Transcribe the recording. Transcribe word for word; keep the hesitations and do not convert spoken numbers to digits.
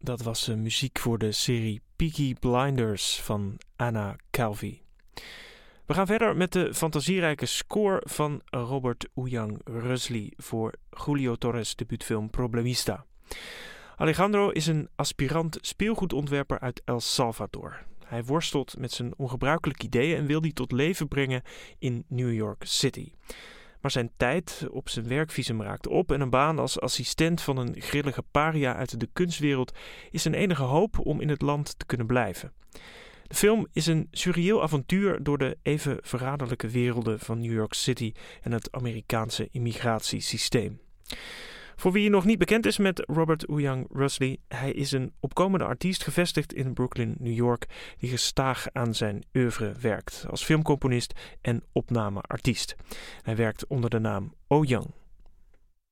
Dat was uh, muziek voor de serie Peaky Blinders van Anna Calvi. We gaan verder met de fantasierijke score van Robert Uyang Rusli voor Julio Torres' debuutfilm Problemista. Alejandro is een aspirant speelgoedontwerper uit El Salvador. Hij worstelt met zijn ongebruikelijke ideeën en wil die tot leven brengen in New York City. Maar zijn tijd op zijn werkvisum raakt op en een baan als assistent van een grillige paria uit de kunstwereld is zijn enige hoop om in het land te kunnen blijven. De film is een surreëel avontuur door de even verraderlijke werelden van New York City en het Amerikaanse immigratiesysteem. Voor wie nog niet bekend is met Robert Uyang Rusli, hij is een opkomende artiest gevestigd in Brooklyn, New York, die gestaag aan zijn oeuvre werkt als filmcomponist en opnameartiest. Hij werkt onder de naam O Young.